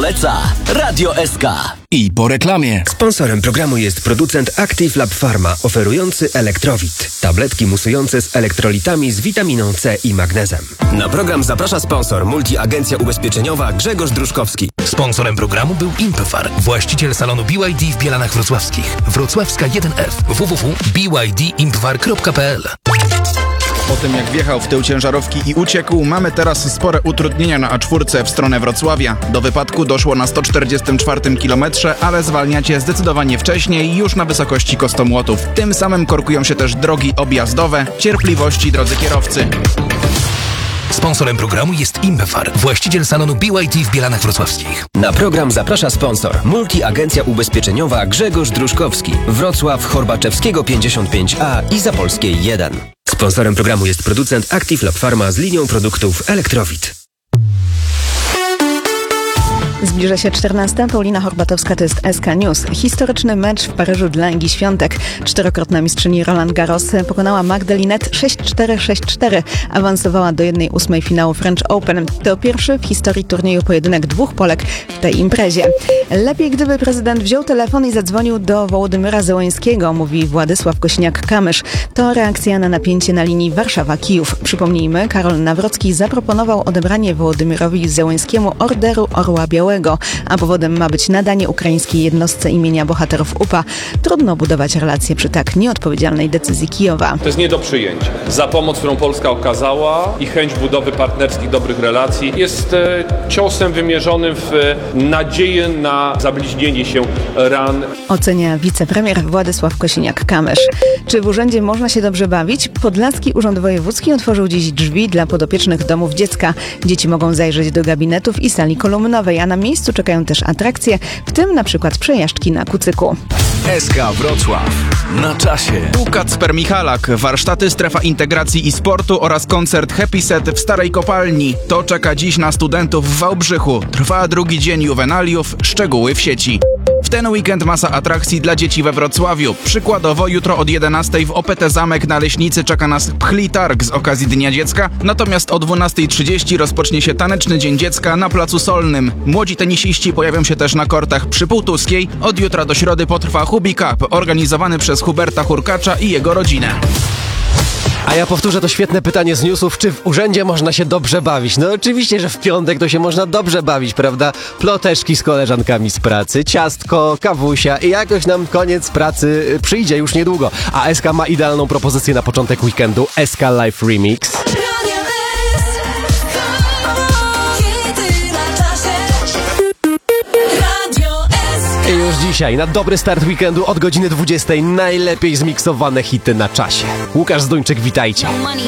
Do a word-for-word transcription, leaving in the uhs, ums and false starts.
poleca Radio S K. I po reklamie. Sponsorem programu jest producent Active Lab Pharma, oferujący Elektrowit. Tabletki musujące z elektrolitami z witaminą C i magnezem. Na program zaprasza sponsor Multiagencja Ubezpieczeniowa Grzegorz Druszkowski. Sponsorem programu był Impefar, właściciel salonu B Y D w Bielanach Wrocławskich. Wrocławska jeden F. w w w kropka b y d impefar kropka p l. Po tym jak wjechał w tył ciężarówki i uciekł, mamy teraz spore utrudnienia na A cztery w stronę Wrocławia. Do wypadku doszło na sto czterdziestym czwartym kilometrze, ale zwalniacie zdecydowanie wcześniej, już na wysokości Kostomłotów. Tym samym korkują się też drogi objazdowe. Cierpliwości, drodzy kierowcy. Sponsorem programu jest Impefar, właściciel salonu B Y D w Bielanach Wrocławskich. Na program zaprasza sponsor Multiagencja Ubezpieczeniowa Grzegorz Druszkowski. Wrocław, Horbaczewskiego pięćdziesiąt pięć A i Zapolskiej jeden. Sponsorem programu jest producent Active Lab Pharma z linią produktów Elektrowit. Zbliża się czternasta. Paulina Horbatowska, to jest S K News. Historyczny mecz w Paryżu dla Igi Świątek. Czterokrotna mistrzyni Roland Garros pokonała Magdalinette sześć cztery sześć cztery. Awansowała do jednej ósmej finału French Open. To pierwszy w historii turnieju pojedynek dwóch Polek w tej imprezie. Lepiej, gdyby prezydent wziął telefon i zadzwonił do Wołodymyra Zełańskiego, mówi Władysław Kosiniak-Kamysz. To reakcja na napięcie na linii Warszawa-Kijów. Przypomnijmy, Karol Nawrocki zaproponował odebranie Wołodymyrowi Zełańskiemu Orderu Orła Białego, a powodem ma być nadanie ukraińskiej jednostce imienia bohaterów U P A. Trudno budować relacje przy tak nieodpowiedzialnej decyzji Kijowa. To jest nie do przyjęcia. Za pomoc, którą Polska okazała i chęć budowy partnerskich, dobrych relacji jest e, ciosem wymierzonym w e, nadzieję na zabliźnienie się ran. Ocenia wicepremier Władysław Kosiniak-Kamysz. Czy w urzędzie można się dobrze bawić? Podlaski Urząd Wojewódzki otworzył dziś drzwi dla podopiecznych domów dziecka. Dzieci mogą zajrzeć do gabinetów i sali kolumnowej, a na miejscu czekają też atrakcje, w tym na przykład przejażdżki na kucyku. S K Wrocław. Na czasie. Kacper Michalak, warsztaty, strefa integracji i sportu oraz koncert Happy Set w Starej Kopalni. To czeka dziś na studentów w Wałbrzychu. Trwa drugi dzień juwenaliów, szczegóły w sieci. W ten weekend masa atrakcji dla dzieci we Wrocławiu. Przykładowo jutro od jedenastej w O P T Zamek na Leśnicy czeka nas Pchli Targ z okazji Dnia Dziecka, natomiast o dwunastej trzydzieści rozpocznie się Taneczny Dzień Dziecka na Placu Solnym. Młodzi tenisiści pojawią się też na kortach przy Półtuskiej. Od jutra do środy potrwa Hubi Cup, organizowany przez Huberta Hurkacza i jego rodzinę. A ja powtórzę to świetne pytanie z newsów, czy w urzędzie można się dobrze bawić? No oczywiście, że w piątek to się można dobrze bawić, prawda? Ploteczki z koleżankami z pracy, ciastko, kawusia i jakoś nam koniec pracy przyjdzie już niedługo. A S K ma idealną propozycję na początek weekendu. S K Live Remix. I już dzisiaj na dobry start weekendu od godziny dwudziestej najlepiej zmiksowane hity na czasie. Łukasz Zduńczyk, witajcie.